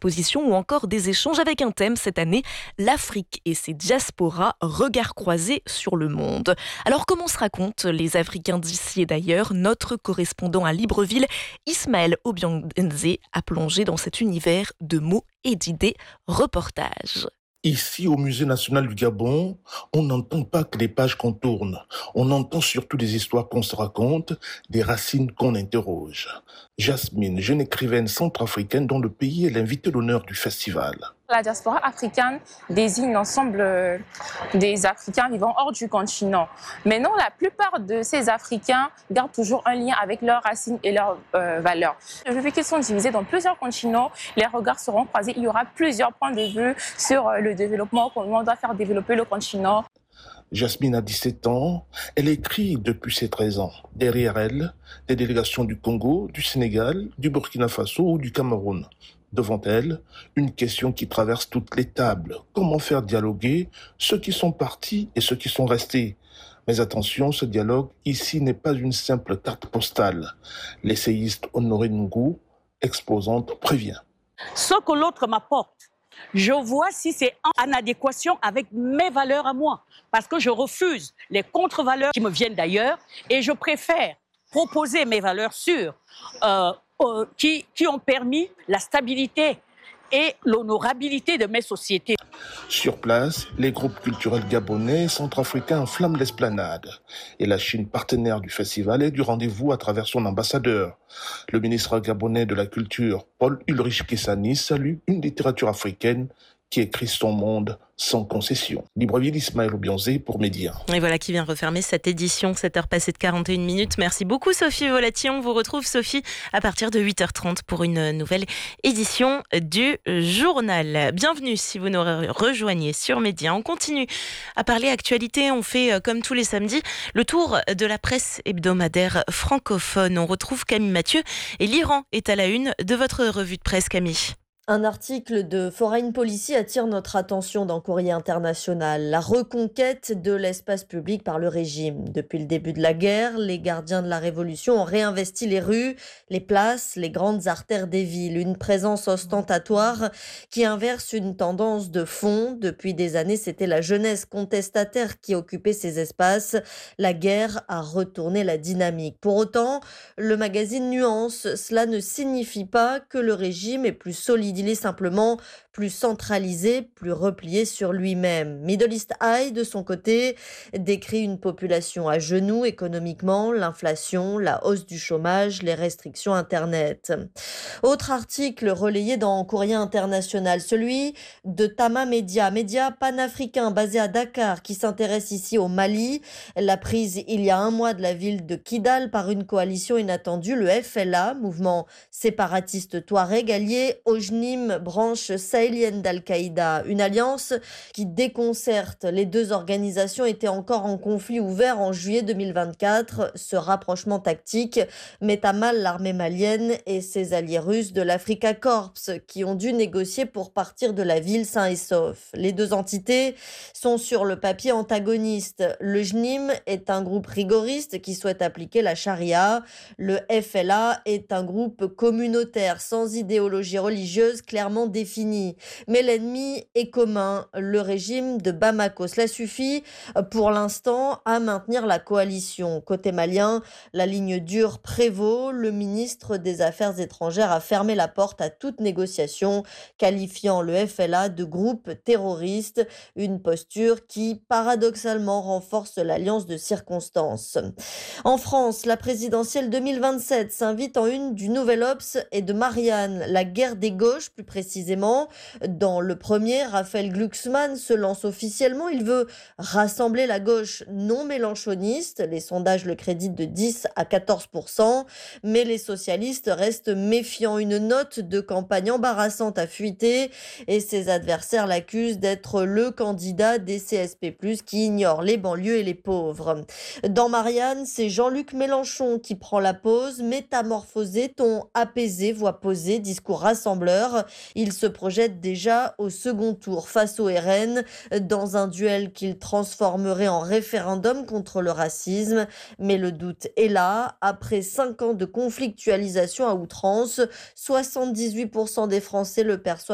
expositions ou encore des échanges avec un thème cette année, l'Afrique et ses diasporas, regards croisés sur le monde. Alors comment se racontent les Africains d'ici et d'ailleurs? Notre correspondant à Libreville, Ismaël Obianze, a plongé dans cet univers de mots et d'idées. Reportage. Ici, au Musée national du Gabon, on n'entend pas que les pages qu'on tourne. On entend surtout des histoires qu'on se raconte, des racines qu'on interroge. Jasmine, jeune écrivaine centrafricaine dont le pays est l'invité d'honneur du festival. La diaspora africaine désigne l'ensemble des Africains vivant hors du continent. Maintenant, la plupart de ces Africains gardent toujours un lien avec leurs racines et leurs valeurs. Vu qu'ils sont divisés dans plusieurs continents, les regards seront croisés. Il y aura plusieurs points de vue sur le développement, comment on doit faire développer le continent. Jasmine a 17 ans, elle écrit depuis ses 13 ans. Derrière elle, des délégations du Congo, du Sénégal, du Burkina Faso ou du Cameroun. Devant elle, une question qui traverse toutes les tables. Comment faire dialoguer ceux qui sont partis et ceux qui sont restés? Mais attention, ce dialogue ici n'est pas une simple carte postale. L'essayiste Honoré Ngout, exposante, prévient. Ce que l'autre m'apporte, je vois si c'est en adéquation avec mes valeurs à moi. Parce que je refuse les contre-valeurs qui me viennent d'ailleurs et je préfère proposer mes valeurs sûres qui ont permis la stabilité et l'honorabilité de mes sociétés. Sur place, les groupes culturels gabonais et centrafricains enflamment l'esplanade. Et la Chine, partenaire du festival, est du rendez-vous à travers son ambassadeur. Le ministre gabonais de la Culture, Paul Ulrich Kessani, salue une littérature africaine qui écrit son monde sans concession. Libreville, Ismaël Obianze pour Média. Et voilà qui vient refermer cette édition, 7h passées de 41 minutes. Merci beaucoup Sophie Volati. On vous retrouve Sophie à partir de 8h30 pour une nouvelle édition du journal. Bienvenue si vous nous rejoignez sur Média. On continue à parler actualité. On fait comme tous les samedis le tour de la presse hebdomadaire francophone. On retrouve Camille Mathieu et l'Iran est à la une de votre revue de presse, Camille. Un article de Foreign Policy attire notre attention dans Courrier International. La reconquête de l'espace public par le régime. Depuis le début de la guerre, les gardiens de la révolution ont réinvesti les rues, les places, les grandes artères des villes. Une présence ostentatoire qui inverse une tendance de fond. Depuis des années, c'était la jeunesse contestataire qui occupait ces espaces. La guerre a retourné la dynamique. Pour autant, le magazine nuance. Cela ne signifie pas que le régime est plus solide. Il est simplement plus centralisé, plus replié sur lui-même. Middle East Eye, de son côté, décrit une population à genoux économiquement, l'inflation, la hausse du chômage, les restrictions Internet. Autre article relayé dans Courrier International, celui de Tama Media, média panafricain basé à Dakar, qui s'intéresse ici au Mali. La prise il y a un mois de la ville de Kidal par une coalition inattendue, le FLA, mouvement séparatiste touareg, allié au JNIM, branche sahélienne d'Al-Qaïda. Une alliance qui déconcerte. Les deux organisations étaient encore en conflit ouvert en juillet 2024. Ce rapprochement tactique met à mal l'armée malienne et ses alliés russes de l'Africa Corps qui ont dû négocier pour partir de la ville sains et saufs. Les deux entités sont sur le papier antagonistes. Le JNIM est un groupe rigoriste qui souhaite appliquer la charia. Le FLA est un groupe communautaire sans idéologie religieuse clairement définie. Mais l'ennemi est commun, le régime de Bamako. Cela suffit pour l'instant à maintenir la coalition. Côté malien, la ligne dure prévaut. Le ministre des Affaires étrangères a fermé la porte à toute négociation, qualifiant le FLA de groupe terroriste, une posture qui, paradoxalement, renforce l'alliance de circonstances. En France, la présidentielle 2027 s'invite en une du Nouvel Obs et de Marianne, la guerre des gauches plus précisément. Dans le premier, Raphaël Glucksmann se lance officiellement. Il veut rassembler la gauche non mélenchoniste. Les sondages le créditent de 10 à 14%. Mais les socialistes restent méfiants. Une note de campagne embarrassante a fuité et ses adversaires l'accusent d'être le candidat des CSP+, qui ignore les banlieues et les pauvres. Dans Marianne, c'est Jean-Luc Mélenchon qui prend la pose. Métamorphosé, ton apaisé, voix posée, discours rassembleur. Il se projette déjà au second tour face au RN dans un duel qu'il transformerait en référendum contre le racisme. Mais le doute est là. Après 5 ans de conflictualisation à outrance, 78% des Français le perçoivent